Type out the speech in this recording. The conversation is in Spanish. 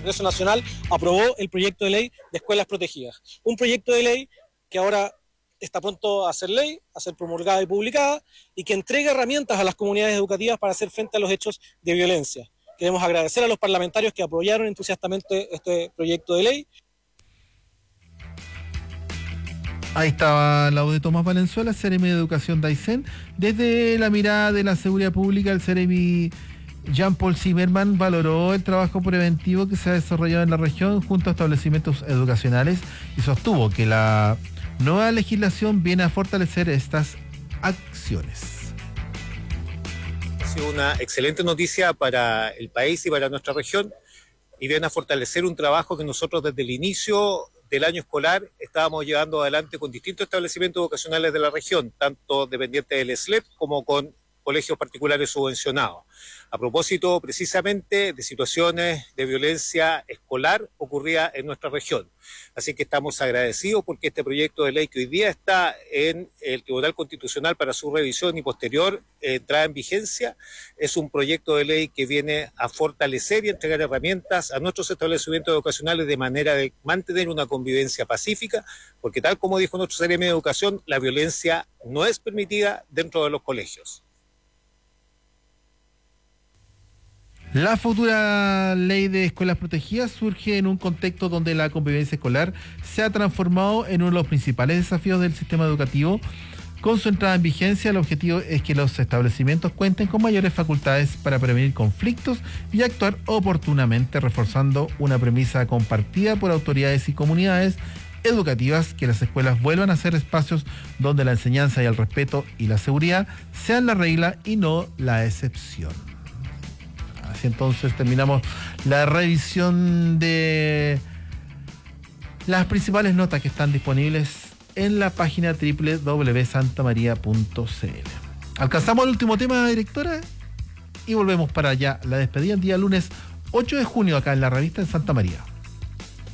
Congreso Nacional aprobó el proyecto de ley de escuelas protegidas. Un proyecto de ley que ahora está pronto a ser ley, a ser promulgada y publicada, y que entrega herramientas a las comunidades educativas para hacer frente a los hechos de violencia. Queremos agradecer a los parlamentarios que apoyaron entusiastamente este proyecto de ley. Ahí estaba el audio de Tomás Valenzuela, Seremi de Educación de Aysén. Desde la mirada de la seguridad pública, el Seremi Jean-Paul Zimmerman valoró el trabajo preventivo que se ha desarrollado en la región junto a establecimientos educacionales y sostuvo que la nueva legislación viene a fortalecer estas acciones. Ha sido una excelente noticia para el país y para nuestra región y viene a fortalecer un trabajo que nosotros desde el inicio del año escolar estábamos llevando adelante con distintos establecimientos educacionales de la región, tanto dependientes del SLEP como con colegios particulares subvencionados, a propósito precisamente de situaciones de violencia escolar ocurrida en nuestra región. Así que estamos agradecidos porque este proyecto de ley que hoy día está en el Tribunal Constitucional para su revisión y posterior entrada en vigencia, es un proyecto de ley que viene a fortalecer y entregar herramientas a nuestros establecimientos educacionales de manera de mantener una convivencia pacífica, porque tal como dijo nuestro Seremi de Educación, la violencia no es permitida dentro de los colegios. La futura ley de escuelas protegidas surge en un contexto donde la convivencia escolar se ha transformado en uno de los principales desafíos del sistema educativo. Con su entrada en vigencia, el objetivo es que los establecimientos cuenten con mayores facultades para prevenir conflictos y actuar oportunamente, reforzando una premisa compartida por autoridades y comunidades educativas, que las escuelas vuelvan a ser espacios donde la enseñanza y el respeto y la seguridad sean la regla y no la excepción. Así entonces terminamos la revisión de las principales notas que están disponibles en la página www.santamaria.cl. Alcanzamos el último tema, directora, y volvemos para allá la despedida el día lunes 8 de junio acá en la revista en Santa María.